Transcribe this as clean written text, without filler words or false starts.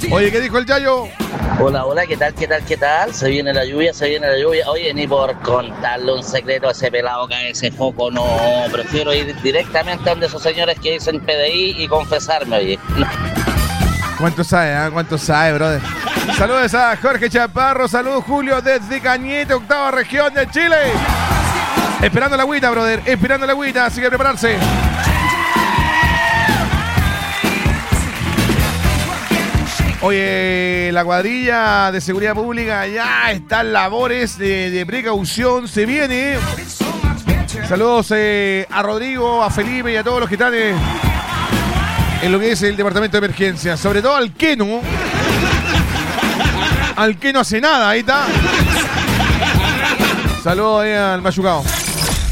Oye, ¿qué dijo el Yayo? Hola, hola, ¿qué tal, qué tal, qué tal? Se viene la lluvia, se viene la lluvia. Oye, ni por contarle un secreto a ese pelado que a ese foco, no. Prefiero ir directamente a donde esos señores que dicen PDI y confesarme, oye. ¿Cuánto sabe, ¿Cuánto sabe, brother? Saludos a Jorge Chaparro, saludos Julio desde Cañete, octava región de Chile. Esperando la agüita, brother, esperando la agüita, así que prepararse. Oye, la cuadrilla de seguridad pública ya está en labores de precaución, se viene. Saludos a Rodrigo, a Felipe y a todos los que están en lo que es el departamento de emergencia, sobre todo al Keno. Al que no hace nada, ahí está. Saludos al machucado.